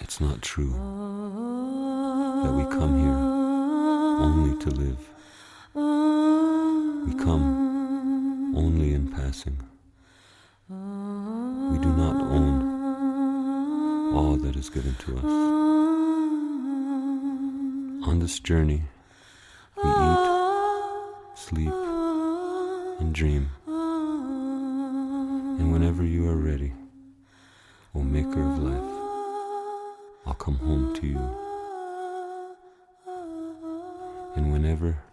It's not true that we come here only to live. We come only in passing. We do not own all that is given to us. On this journey, we eat, sleep, and dream. And whenever you are ready, O Maker of life, I'll come home to you. And whenever